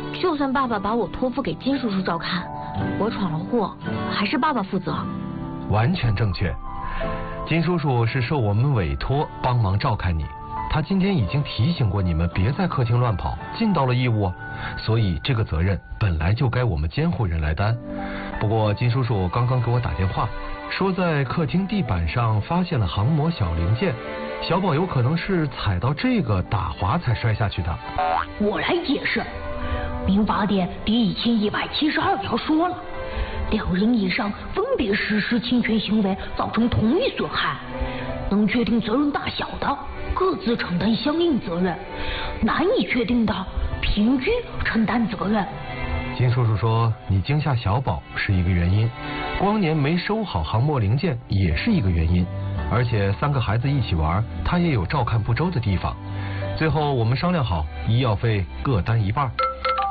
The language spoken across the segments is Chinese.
就算爸爸把我托付给金叔叔照看，我闯了祸，还是爸爸负责。 完全正确，金叔叔是受我们委托帮忙照看你，他今天已经提醒过你们别在客厅乱跑，尽到了义务，所以这个责任本来就该我们监护人来担。不过金叔叔刚刚给我打电话，说在客厅地板上发现了航模小零件，小宝有可能是踩到这个打滑才摔下去的。 我来解释，民法典第1172条说了，两人以上分别实施侵权行为造成同一损害，能确定责任大小的各自承担相应责任，难以确定的平均承担责任。 金叔叔说你惊吓小宝是一个原因，光年没收好航模零件也是一个原因，而且3个孩子一起玩，他也有照看不周的地方。最后我们商量好，医药费各担一半。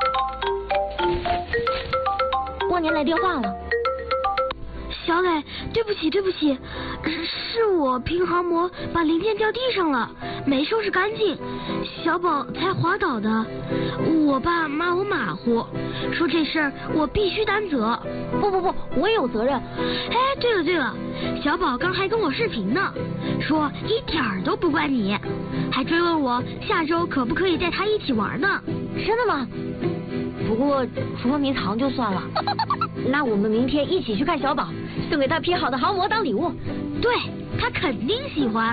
光年来电话了。 小磊，对不起，是我拼航模把零件掉地上了，没收拾干净，小宝才滑倒的。我爸骂我马虎，说这事儿我必须担责。 不，我也有责任。 哎，对了，小宝刚还跟我视频呢，说一点儿都不怪你，还追问我下周可不可以带他一起玩呢。 真的吗？不过除了迷藏就算了，那我们明天一起去看小宝，送给他拼好的航模当礼物。 对，他肯定喜欢。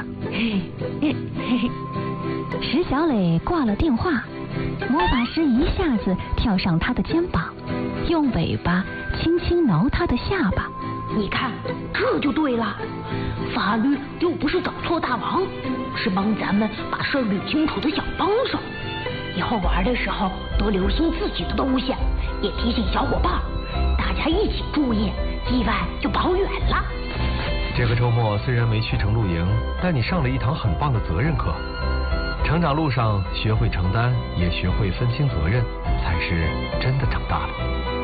石小磊挂了电话，魔法师一下子跳上他的肩膀，用尾巴轻轻挠他的下巴。 你看，这就对了，法律又不是找错大王，是帮咱们把事儿捋清楚的小帮手。以后玩的时候多留心自己的东西，也提醒小伙伴，大家一起注意，意外就跑远了。 这个周末虽然没去成露营，但你上了一堂很棒的责任课。成长路上学会承担，也学会分清责任，才是真的长大了。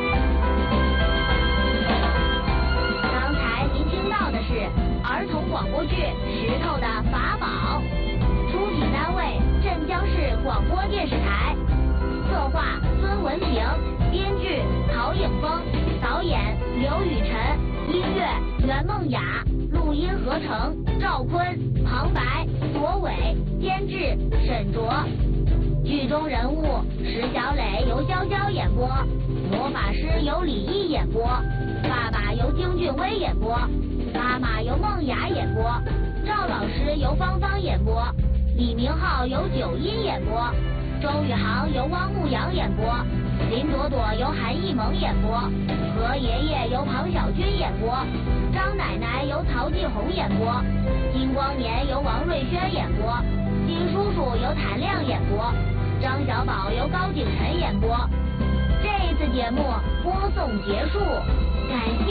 刚才您听到的是儿童广播剧《石头的法宝》，出品单位镇江市广播电视台，策划孙文平，编剧陶颖峰，导演刘雨辰，音乐袁梦雅，录音合成赵坤、旁白左伟，监制沈卓。剧中人物石小磊由潇潇演播，魔法师由李毅演播，爸爸由京俊威演播，妈妈由梦雅演播，赵老师由芳芳演播，李明浩由九音演播，周宇航由汪牧阳演播，林朵朵由韩艺萌演播，何爷爷由庞小军演播，张奶奶由曹继红演播，金光年由王瑞轩演播，金叔叔由谭亮演播，张小宝由高景晨演播。这次节目播送结束，感谢